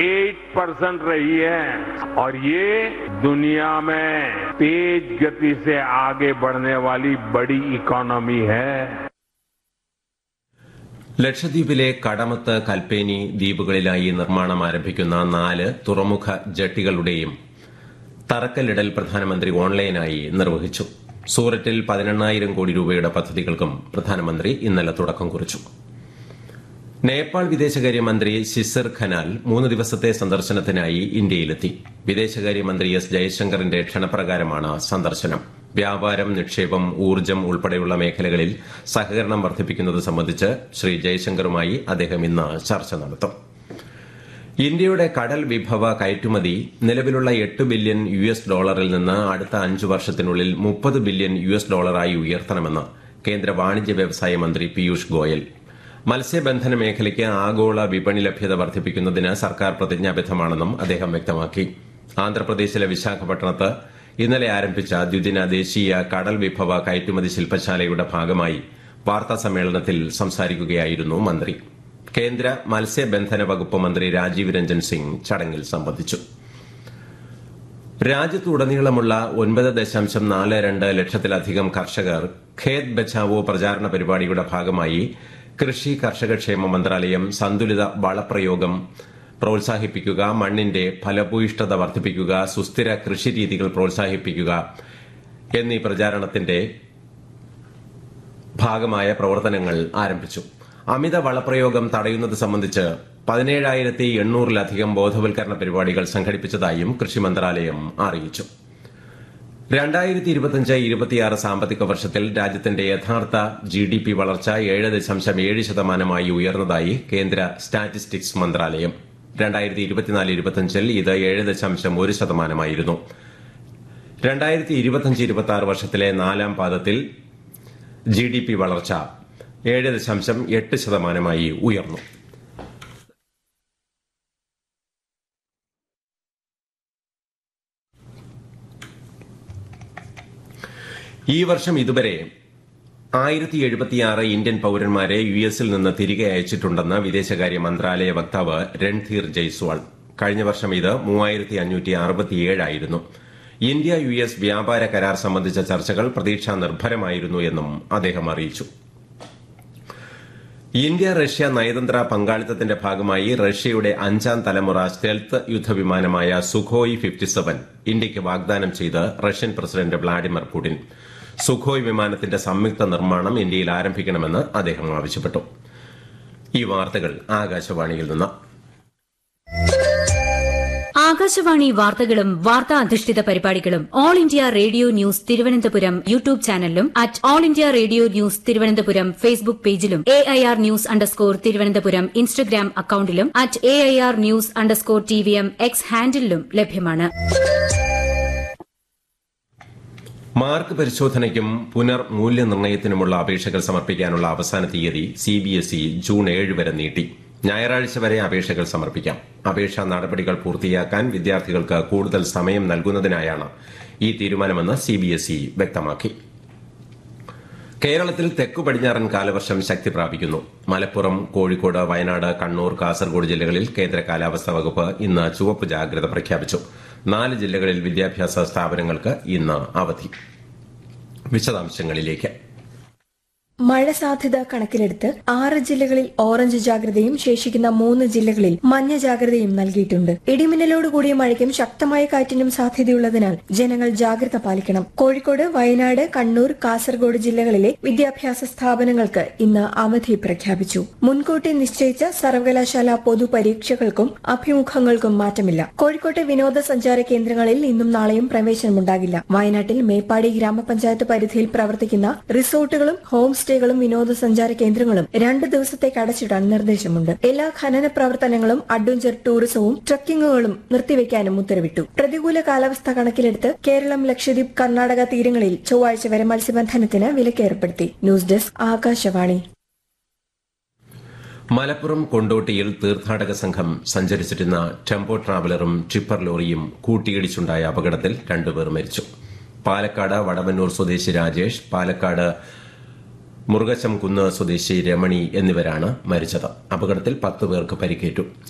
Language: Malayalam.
8% रही है और ये दुनिया में तेज गति से आगे बढ़ने वाली बड़ी इकोनॉमी है. ലക്ഷദ്വീപിലെ കടമത്ത് കൽപ്പേനി ദ്വീപുകളിലായി നിർമ്മാണം ആരംഭിക്കുന്ന 4 തുറമുഖ ജട്ടികളുടെയും തറക്കല്ലിടൽ പ്രധാനമന്ത്രി ഓൺലൈനായി നിർവഹിച്ചു. സൂററ്റിൽ 18,000 കോടി രൂപയുടെ പദ്ധതികൾക്കും പ്രധാനമന്ത്രി ഇന്നലെ തുടക്കം കുറിച്ചു. നേപ്പാൾ വിദേശകാര്യമന്ത്രി ശിസിർ ഖനാൽ 3 ദിവസത്തെ സന്ദർശനത്തിനായി ഇന്ത്യയിലെത്തി. വിദേശകാര്യമന്ത്രി എസ് ജയശങ്കറിന്റെ ക്ഷണപ്രകാരമാണ് സന്ദർശനം. വ്യാപാരം, നിക്ഷേപം, ഊർജ്ജം ഉൾപ്പെടെയുള്ള മേഖലകളിൽ സഹകരണം വർദ്ധിപ്പിക്കുന്നത് സംബന്ധിച്ച് ശ്രീ ജയശങ്കറുമായി അദ്ദേഹം ഇന്ന് ചർച്ച നടത്തും. ഇന്ത്യയുടെ കടൽ വിഭവ കയറ്റുമതി നിലവിലുള്ള $8 ബില്യൺ നിന്ന് അടുത്ത 5 വർഷത്തിനുള്ളിൽ $30 ബില്യൺ ഉയർത്തണമെന്ന് കേന്ദ്ര വാണിജ്യ വ്യവസായ മന്ത്രി പീയൂഷ് ഗോയൽ. മത്സ്യബന്ധന മേഖലയ്ക്ക് ആഗോള വിപണി ലഭ്യത വർദ്ധിപ്പിക്കുന്നതിന് സർക്കാർ പ്രതിജ്ഞാബദ്ധമാണെന്നും അദ്ദേഹം വ്യക്തമാക്കി. ആന്ധ്രാപ്രദേശിലെ വിശാഖപട്ടണത്ത് ഇന്നലെ ആരംഭിച്ച ദ്വിദിന ദേശീയ കടൽ വിഭവ കയറ്റുമതി ശില്പശാലയുടെ ഭാഗമായി വാർത്താസമ്മേളനത്തിൽ സംസാരിക്കുകയായിരുന്നു മന്ത്രി. കേന്ദ്ര മത്സ്യബന്ധന വകുപ്പ് മന്ത്രി രാജീവ് രഞ്ജൻ സിംഗ് ചടങ്ങിൽ സംബന്ധിച്ചു. രാജ്യത്തുടനീളമുള്ള 9.42 ലക്ഷത്തിലധികം കർഷകർ ഖേത് ബച്ചാവോ പ്രചാരണ പരിപാടിയുടെ ഭാഗമായി കൃഷി കർഷകക്ഷേമ മന്ത്രാലയം സന്തുലിത വളപ്രയോഗം പ്രോത്സാഹിപ്പിക്കുക, മണ്ണിന്റെ ഫലഭൂയിഷ്ഠത വർദ്ധിപ്പിക്കുക, സുസ്ഥിര കൃഷിരീതികൾ പ്രോത്സാഹിപ്പിക്കുക എന്നീ പ്രചാരണത്തിന്റെ ഭാഗമായ പ്രവർത്തനങ്ങൾ ആരംഭിച്ചു. അമിത വളപ്രയോഗം തടയുന്നത് സംബന്ധിച്ച് 17,800-ലധികം ബോധവൽക്കരണ പരിപാടികൾ സംഘടിപ്പിച്ചതായും കൃഷി മന്ത്രാലയം അറിയിച്ചു. 2025-26 സാമ്പത്തിക വർഷത്തിൽ രാജ്യത്തിന്റെ യഥാർത്ഥ GDP വളർച്ച 7.7% ഉയർന്നതായി കേന്ദ്ര സ്റ്റാറ്റിസ്റ്റിക്സ് മന്ത്രാലയം. 2024-25 ഇത് 7.1%. 2025-26 വർഷത്തിലെ 4ാം പാദത്തിൽ GDP വളർച്ച 7.8% ഉയർന്നു. ഈ വർഷം ഇതുവരെ 1076 ഇന്ത്യൻ പൌരന്മാരെ യുഎസിൽ നിന്ന് തിരികെ അയച്ചിട്ടുണ്ടെന്ന് വിദേശകാര്യ മന്ത്രാലയ വക്താവ് രൺധീർ ജയ്സ്വാൾ. കഴിഞ്ഞ വർഷം ഇത് 3567 ആയിരുന്നു. ഇന്ത്യ യുഎസ് വ്യാപാര കരാർ സംബന്ധിച്ച ചർച്ചകൾ പ്രതീക്ഷാ നിർഭരമായിരുന്നു എന്നും അദ്ദേഹം അറിയിച്ചു. ഇന്ത്യ റഷ്യ നയതന്ത്ര പങ്കാളിത്തത്തിന്റെ ഭാഗമായി റഷ്യയുടെ 5ാം തലമുറ സ്റ്റെൽത്ത് യുദ്ധവിമാനമായ സുഖോയ് 57 ഇന്ത്യയ്ക്ക് വാഗ്ദാനം ചെയ്ത് Russian president Vladimir Putin. Sukhoi വിമാനത്തിന്റെ സംയുക്ത നിർമ്മാണം ഇന്ത്യയിൽ ആരംഭിക്കണമെന്ന് അദ്ദേഹം ആവശ്യപ്പെട്ടു. ഈ വാർത്തകൾ ആകാശവാണിയിൽ നിന്ന്. ആകാശവാണി വാർത്തകളും വാർത്താ അധിഷ്ഠിത പരിപാടികളും all India radio news Thiruvananthapuram YouTube ചാനലിലും all India radio news Thiruvananthapuram Facebook പേജിലും AIR ന്യൂസ് _തിരുവനന്തപുരം ഇൻസ്റ്റഗ്രാം അക്കൌണ്ടിലും AIR ന്യൂസ് _TVM X ഹാൻഡിലും ലഭ്യമാണ്. മാർക്ക് പരിശോധനയ്ക്കും പുനർമൂല്യനിർണ്ണയത്തിനുമുള്ള അപേക്ഷകൾ സമർപ്പിക്കാനുള്ള അവസാന തീയതി CBSE ജൂൺ 7 വരെ നീട്ടി. ഞായറാഴ്ച വരെ അപേക്ഷകൾ സമർപ്പിക്കാം. അപേക്ഷാ നടപടികൾ പൂർത്തിയാക്കാൻ വിദ്യാർത്ഥികൾക്ക് കൂടുതൽ സമയം നൽകുന്നതിനായാണ് ഈ തീരുമാനമെന്ന് CBSE വ്യക്തമാക്കി. കേരളത്തിൽ തെക്കു പടിഞ്ഞാറൻ കാലവർഷം ശക്തി പ്രാപിക്കുന്നു. മലപ്പുറം, കോഴിക്കോട്, വയനാട്, കണ്ണൂർ, കാസർഗോഡ് ജില്ലകളിൽ കേന്ദ്ര കാലാവസ്ഥാ വകുപ്പ് ഇന്ന് ചുവപ്പ് ജാഗ്രത പ്രഖ്യാപിച്ചു. 4 ജില്ലകളിൽ വിദ്യാഭ്യാസ സ്ഥാപനങ്ങൾക്ക് ഇന്ന് അവധി. വിശദാംശങ്ങളിലേക്ക്. മഴ സാധ്യത കണക്കിലെടുത്ത് 6 ജില്ലകളിൽ ഓറഞ്ച് ജാഗ്രതയും ശേഷിക്കുന്ന 3 ജില്ലകളിൽ മഞ്ഞ ജാഗ്രതയും നൽകിയിട്ടുണ്ട്. ഇടിമിന്നലോടുകൂടിയ മഴയ്ക്കും ശക്തമായ കാറ്റിനും സാധ്യതയുള്ളതിനാൽ ജനങ്ങൾ ജാഗ്രത പാലിക്കണം. കോഴിക്കോട്, വയനാട്, കണ്ണൂർ, കാസർഗോഡ് ജില്ലകളിലെ വിദ്യാഭ്യാസ സ്ഥാപനങ്ങൾക്ക് ഇന്ന് അവധി പ്രഖ്യാപിച്ചു. മുൻകൂട്ടി നിശ്ചയിച്ച സർവകലാശാല പൊതുപരീക്ഷകൾക്കും അഭിമുഖങ്ങൾക്കും മാറ്റമില്ല. കോഴിക്കോട്ടെ വിനോദസഞ്ചാര കേന്ദ്രങ്ങളിൽ ഇന്നും നാളെയും പ്രവേശനമുണ്ടാകില്ല. വയനാട്ടിൽ മേപ്പാടി ഗ്രാമപഞ്ചായത്ത് പരിധിയിൽ പ്രവർത്തിക്കുന്ന റിസോർട്ടുകളും ഹോം കളും വിനോദസഞ്ചാര കേന്ദ്രങ്ങളും 2 ദിവസത്തേക്ക് അടച്ചിടാൻ നിർദ്ദേശമുണ്ട്. എല്ലാ ഖനന പ്രവർത്തനങ്ങളും അഡ്വഞ്ചർ ടൂറിസവും ട്രക്കിങ്ങുകളും നിർത്തിവെക്കാനും ഉത്തരവിട്ടു. പ്രതികൂല കാലാവസ്ഥ കണക്കിലെടുത്ത് കേരളം, ലക്ഷദ്വീപ്, കർണാടക തീരങ്ങളിൽ ചൊവ്വാഴ്ച വരെ മത്സ്യബന്ധനത്തിന് വിലക്കേർപ്പെടുത്തി. News desk Akashvani. മലപ്പുറം കൊണ്ടോട്ടിയിൽ തീർത്ഥാടക സംഘം സഞ്ചരിച്ചിരുന്ന ടെമ്പോ ട്രാവലറും ടിപ്പർ ലോറിയും കൂട്ടിയിടിച്ചുണ്ടായ അപകടത്തിൽ 2 പേർ മരിച്ചു. പാലക്കാട് വടവന്നൂർ സ്വദേശി രാജേഷ്, പാലക്കാട് മുറുകശംകുന്ന് സ്വദേശി രമണി എന്നിവരാണ് മരിച്ചത്. അപകടത്തിൽ 10 പേർക്ക് പരിക്കേറ്റു.